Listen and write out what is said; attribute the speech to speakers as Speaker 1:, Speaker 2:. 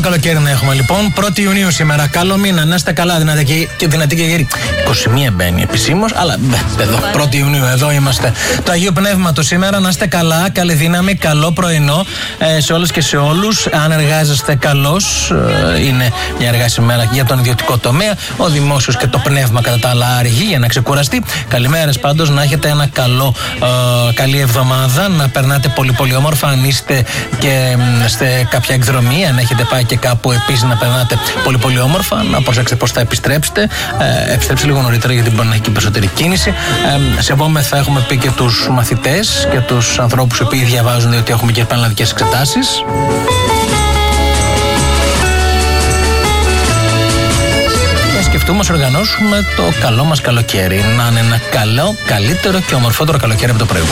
Speaker 1: καλοκαίρι να έχουμε λοιπόν. 1η Ιουνίου σήμερα. Καλό μήνα, να είστε καλά, δυνατή και γέροι. 21 μπαίνει επισήμως, αλλά εδώ, 1η Ιουνίου, εδώ είμαστε. Το Αγίου Πνεύματος σήμερα, να είστε καλά, καλή δύναμη, καλό πρωινό σε όλες και σε όλους. Αν εργάζεστε καλώς, είναι μια εργάσιμη μέρα για τον ιδιωτικό τομέα. Ο δημόσιος και το πνεύμα κατά τα άλλα άργη για να ξεκουραστεί. Καλημέρες πάντως, να έχετε ένα καλή εβδομάδα, να περνάτε πολύ πολύ όμορφα. Αν είστε και σε κάποια εκδρομή, αν έχετε πάει και κάπου επίσης να περνάτε πολύ πολύ όμορφα, να προσέξετε πώς θα επιστρέψετε. Επιστρέψτε λίγο νωρίτερα γιατί μπορεί να έχει και περισσότερη κίνηση. Σεβόμεθα, έχουμε πει και τους μαθητές και τους ανθρώπους οι οποίοι διαβάζουν, διότι έχουμε και πανελλαδικές εξετάσεις. Σκεφτούμε να οργανώσουμε το καλό μας καλοκαίρι. Να είναι ένα καλό, καλύτερο και ομορφότερο καλοκαίρι από το προηγούμενο.